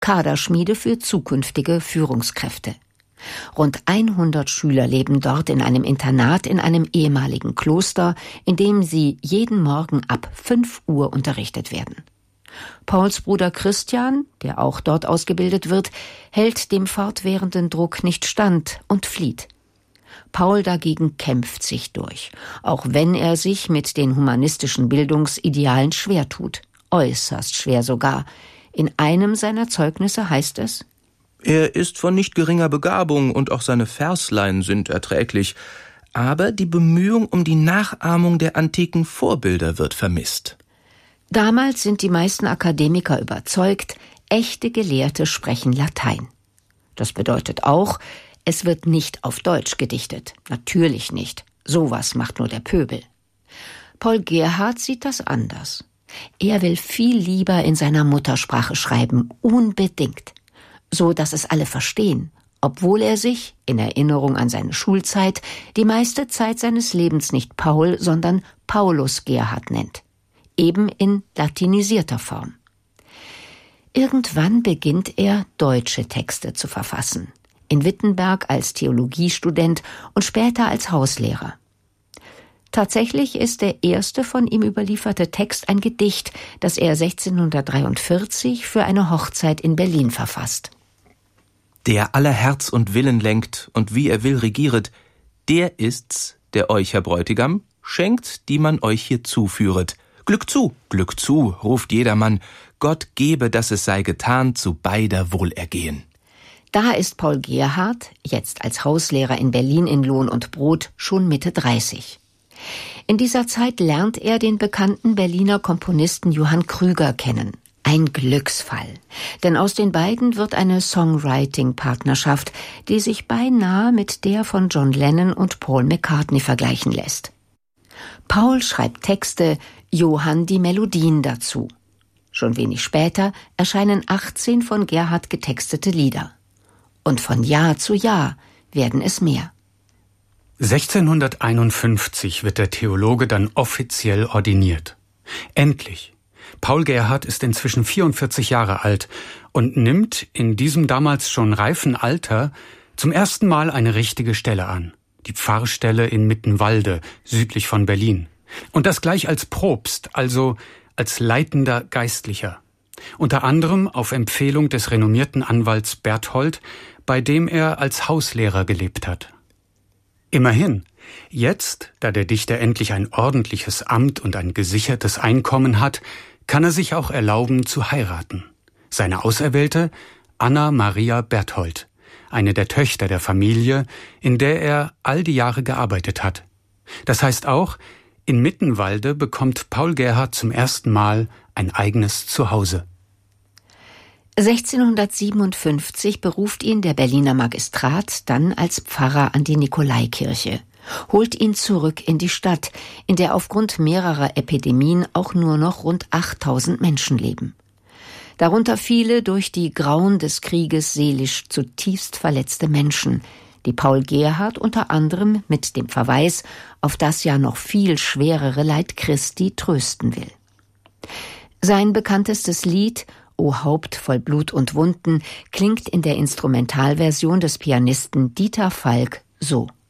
Kaderschmiede für zukünftige Führungskräfte. Rund 100 Schüler leben dort in einem Internat in einem ehemaligen Kloster, in dem sie jeden Morgen ab 5 Uhr unterrichtet werden. Pauls Bruder Christian, der auch dort ausgebildet wird, hält dem fortwährenden Druck nicht stand und flieht. Paul dagegen kämpft sich durch, auch wenn er sich mit den humanistischen Bildungsidealen schwer tut, äußerst schwer sogar. In einem seiner Zeugnisse heißt es: Er ist von nicht geringer Begabung und auch seine Verslein sind erträglich, aber die Bemühung um die Nachahmung der antiken Vorbilder wird vermisst. Damals sind die meisten Akademiker überzeugt, echte Gelehrte sprechen Latein. Das bedeutet auch, es wird nicht auf Deutsch gedichtet. Natürlich nicht. Sowas macht nur der Pöbel. Paul Gerhardt sieht das anders. Er will viel lieber in seiner Muttersprache schreiben, unbedingt. So, dass es alle verstehen, obwohl er sich, in Erinnerung an seine Schulzeit, die meiste Zeit seines Lebens nicht Paul, sondern Paulus Gerhardt nennt. Eben in latinisierter Form. Irgendwann beginnt er, deutsche Texte zu verfassen. In Wittenberg als Theologiestudent und später als Hauslehrer. Tatsächlich ist der erste von ihm überlieferte Text ein Gedicht, das er 1643 für eine Hochzeit in Berlin verfasst. Der aller Herz und Willen lenkt und wie er will regieret, der ist's, der euch, Herr Bräutigam, schenkt, die man euch hier zuführet. Glück zu, ruft jedermann, Gott gebe, dass es sei getan, zu beider Wohlergehen. Da ist Paul Gerhardt, jetzt als Hauslehrer in Berlin in Lohn und Brot, schon Mitte 30. In dieser Zeit lernt er den bekannten Berliner Komponisten Johann Krüger kennen. Ein Glücksfall, denn aus den beiden wird eine Songwriting-Partnerschaft, die sich beinahe mit der von John Lennon und Paul McCartney vergleichen lässt. Paul schreibt Texte, Johann die Melodien dazu. Schon wenig später erscheinen 18 von Gerhardt getextete Lieder. Und von Jahr zu Jahr werden es mehr. 1651 wird der Theologe dann offiziell ordiniert. Endlich! Paul Gerhardt ist inzwischen 44 Jahre alt und nimmt in diesem damals schon reifen Alter zum ersten Mal eine richtige Stelle an. Die Pfarrstelle in Mittenwalde, südlich von Berlin. Und das gleich als Propst, also als leitender Geistlicher. Unter anderem auf Empfehlung des renommierten Anwalts Berthold, bei dem er als Hauslehrer gelebt hat. Immerhin, jetzt, da der Dichter endlich ein ordentliches Amt und ein gesichertes Einkommen hat, kann er sich auch erlauben zu heiraten. Seine Auserwählte, Anna Maria Berthold, eine der Töchter der Familie, in der er all die Jahre gearbeitet hat. Das heißt auch, in Mittenwalde bekommt Paul Gerhardt zum ersten Mal ein eigenes Zuhause. 1657 beruft ihn der Berliner Magistrat dann als Pfarrer an die Nikolaikirche, holt ihn zurück in die Stadt, in der aufgrund mehrerer Epidemien auch nur noch rund 8000 Menschen leben. Darunter viele durch die Grauen des Krieges seelisch zutiefst verletzte Menschen, die Paul Gerhardt unter anderem mit dem Verweis auf das ja noch viel schwerere Leid Christi trösten will. Sein bekanntestes Lied »O Haupt voll Blut und Wunden« klingt in der Instrumentalversion des Pianisten Dieter Falk so.